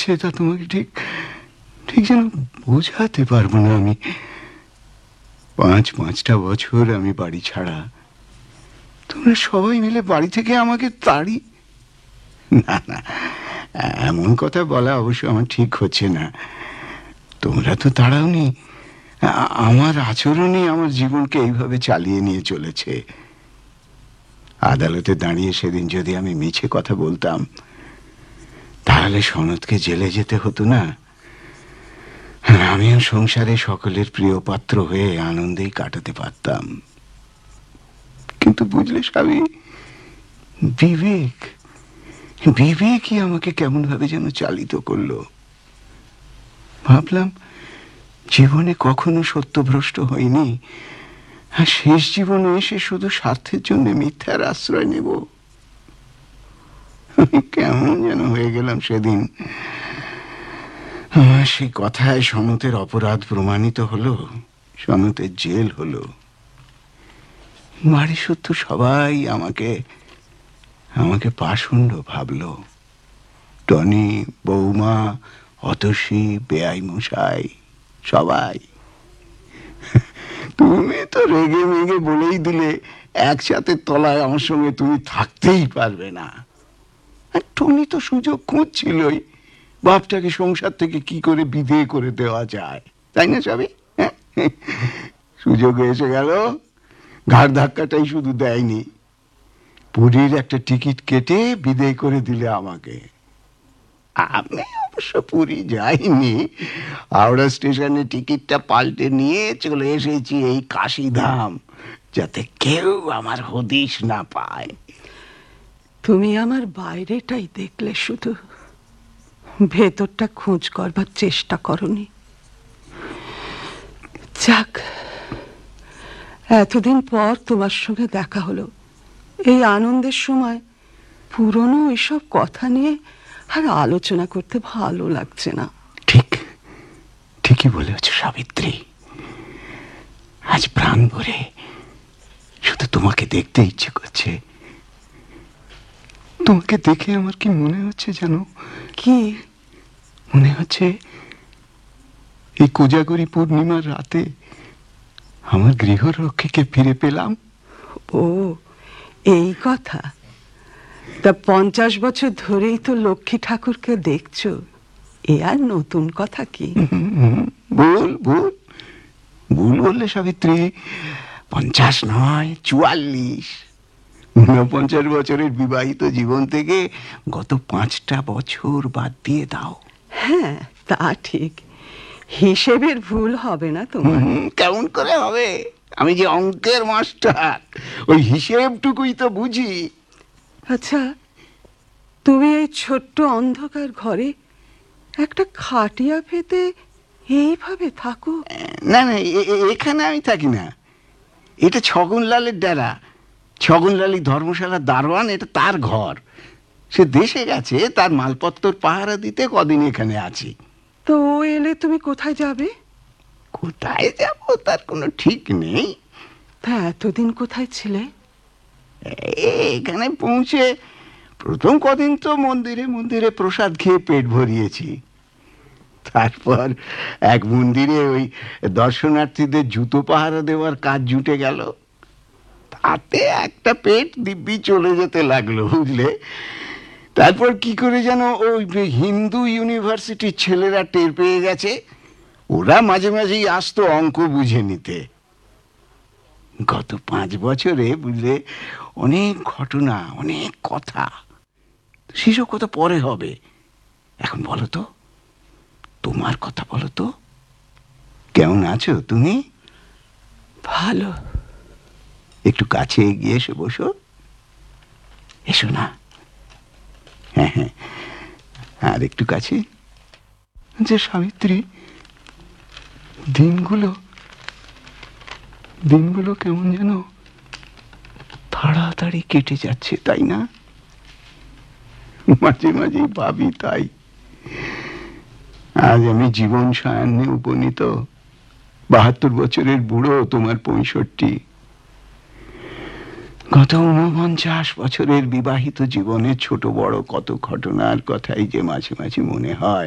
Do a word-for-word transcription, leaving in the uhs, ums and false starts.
হচ্ছে তা তোমাকে ঠিক ঠিক যেন বোঝাতে পারবো না। আমি পাঁচ পাঁচটা বছর আমি বাড়ি ছাড়া, তোমরা সবাই মিলে বাড়ি থেকে আমাকে তাড়ি। না না, এমন কথা বলা অবশ্য আমার ঠিক হচ্ছে না। তোমরা তো তাড়াওনি, আমার আচরণই আমার জীবনকে এইভাবে চালিয়ে নিয়ে চলেছে। আদালতে দাঁড়িয়ে সেদিন যদি আমি মিছে কথা বলতাম, তাহলে সনদকে জেলে যেতে হতো না। আমিও সংসারে সকলের প্রিয় পাত্র হয়ে আনন্দেই কাটাতে পারতাম। কিন্তু বুঝলে স্বামী, বিবেক বিবেকই আমাকে কেমন ভাবে যেন চালিত করলো। ভাবলাম জীবনে কখনো সত্যভ্রষ্ট হয়নি, আর শেষ জীবনে এসে শুধু স্বার্থের জন্য মিথ্যার আশ্রয় নেব। আমি কেমন যেন হয়ে গেলাম সেদিন। আমার সেই কথায় সনতের অপরাধ প্রমাণিত হলো, সনতের জেল হলো। বাড়ি সত্য সবাই আমাকে আমাকে পাষণ্ড ভাবলো। টনি, বৌমা, অতসী, বেআই মশাই, সবাই। তুমি তো রেগে মেগে বলেই দিলে একসাথে তলায় আমার সঙ্গে তুমি থাকতেই পারবে না। আর টনি তো সুযোগ খুঁজছিলই, বাপটাকে সংসার থেকে কি করে বিদেয় করে দেওয়া যায়, তাই না সবই? সুযোগ এসে গেল। ঘাড় ধাক্কাটাই শুধু দেয়নি, পুরীর একটা টিকিট কেটে বিদেয় করে দিলে আমাকে। আমি অবশ্য পুরী যাইনি, হাওড়া স্টেশনে টিকিটটা পাল্টে নিয়ে চলে এসেছি এই কাশিধাম, যাতে কেউ আমার হদিশ না পায়। তুমি আমার বাইরেটাই দেখলে, শুধু ভেতরটা খোঁজ করবার চেষ্টা করনি। যাক, এতদিন পর তোমার সঙ্গে দেখা হলো। এই আনন্দের সময় পুরনো ওইসব কথা নিয়ে আর আলোচনা করতে ভালো লাগছে না। ঠিক ঠিকই বলেছ সাবিত্রী। আজ প্রাণ ভরে শুধু তোমাকে দেখতে ইচ্ছে করছে। তোমাকে দেখে আমার কি মনে হচ্ছে জানো? কি মনে হচ্ছে এই কোজাগরী পূর্ণিমার রাতে আমার গৃহরক্ষীকে ফিরে পেলাম। ও, এই কথা। তা পঞ্চাশ বছর ধরেই তো লক্ষ্মী ঠাকুরকে দেখছো, এ আর নতুন কথা কি? ভুল ভুল ভুল বললে সাবিত্রী। পঞ্চাশ নয়, চুয়াল্লিশ। ঊনপঞ্চাশ বছরের বিবাহিত জীবন থেকে গত পাঁচটা বছর বাদ দিয়ে দাও। হ্যাঁ, তা ঠিক। হিসেবের ভুল হবে না তোমার। কেমন করে হবে? আমি যে অঙ্কের মাস্টার, ওই হিসেবটুকুই তো বুঝি। আচ্ছা, তুমি এই ছোট্ট অন্ধকার ঘরে একটা খাটিয়া পেতে এইভাবে থাকো? না না, এখানে আমি থাকি না। এটা ছগনলালের ডেরা। ছগনলালই ধর্মশালার দারোয়ান, এটা তার ঘর। সে দেশে গেছে, তার মালপত্র পাহারা দিতে কদিন এখানে আছি। তো ও এলে তুমি কোথায় যাবে? কোথায় যাব তার কোনো ঠিক নেই। তা এতদিন কোথায় ছিলে? এখানে পৌঁছে প্রথম কদিন তো মন্দিরে মন্দিরে প্রসাদ খেয়ে পেট ভরিয়েছি। তারপর এক মন্দিরে ওই দর্শনার্থীদের জুতো পাহারা দেওয়ার কাজ জুটে গেল। তাতে একটা পেট দিব্যি চলে যেতে লাগলো, বুঝলে। তারপর কি করে যেন ওই হিন্দু ইউনিভার্সিটির ছেলেরা টের পেয়ে গেছে, ওরা মাঝে মাঝেই আসতো অঙ্ক বুঝে নিতে। গত পাঁচ বছরে বুঝলে অনেক ঘটনা, অনেক কথা। সেসব কথা পরে হবে। এখন বলো তো, তোমার কথা বলো তো, কেমন আছো তুমি? ভালো। একটু কাছে এগিয়ে এসে বসো। এসো না। হ্যাঁ হ্যাঁ, আর একটু কাছে। যে সাবিত্রী, দিনগুলো দিনগুলো কেমন যেন তাড়াতাড়ি কেটে যাচ্ছে, তাই না? মাঝে মাঝে ভাবি তাই। আজ আমি জীবন সায়ান্নে উপনীত, বাহাত্তর বছরের বুড়ো, তোমার পঁয়ষট্টি। গত ঊনপঞ্চাশ বছরের বিবাহিত জীবনের ছোট বড় কত ঘটনার কথাই যে মাঝে মাঝে মনে হয়।